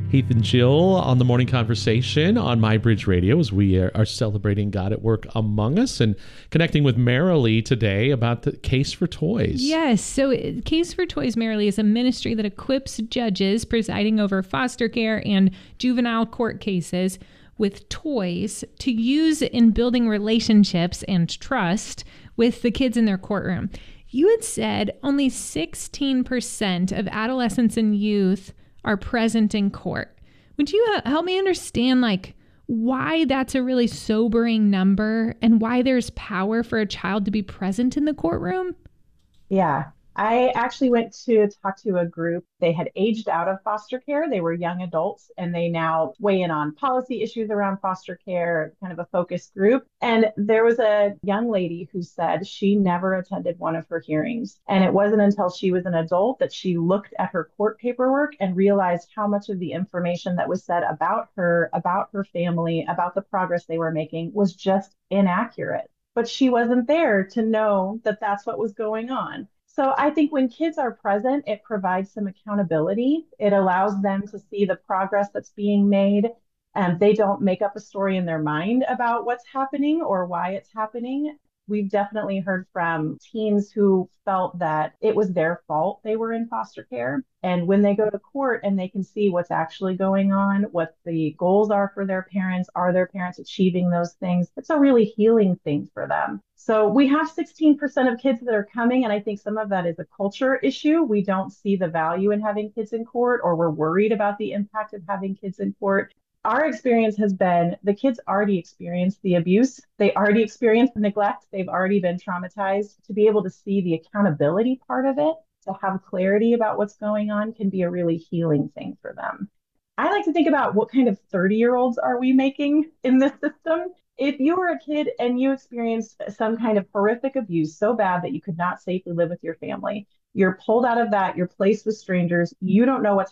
Heath and Jill on the morning conversation on MyBridge Radio as we are celebrating God at work among us and connecting with Marilee today about the Case for Toys. Yes. So Case for Toys, Marilee, is a ministry that equips judges presiding over foster care and juvenile court cases with toys to use in building relationships and trust with the kids in their courtroom. You had said only 16% of adolescents and youth are present in court. Would you help me understand why that's a really sobering number and why there's power for a child to be present in the courtroom? Yeah, I actually went to talk to a group. They had aged out of foster care. They were young adults and they now weigh in on policy issues around foster care, kind of a focus group. And there was a young lady who said she never attended one of her hearings. And it wasn't until she was an adult that she looked at her court paperwork and realized how much of the information that was said about her family, about the progress they were making was just inaccurate. But she wasn't there to know that that's what was going on. So I think when kids are present, it provides some accountability. It allows them to see the progress that's being made, and they don't make up a story in their mind about what's happening or why it's happening. We've definitely heard from teens who felt that it was their fault they were in foster care. And when they go to court and they can see what's actually going on, what the goals are for their parents, are their parents achieving those things? It's a really healing thing for them. So we have 16% of kids that are coming, and I think some of that is a culture issue. We don't see the value in having kids in court, or we're worried about the impact of having kids in court. Our experience has been the kids already experienced the abuse. They already experienced the neglect. They've already been traumatized. To be able to see the accountability part of it, to have clarity about what's going on, can be a really healing thing for them. I like to think about what kind of 30-year-olds are we making in this system? If you were a kid and you experienced some kind of horrific abuse so bad that you could not safely live with your family, you're pulled out of that, you're placed with strangers, you don't know what's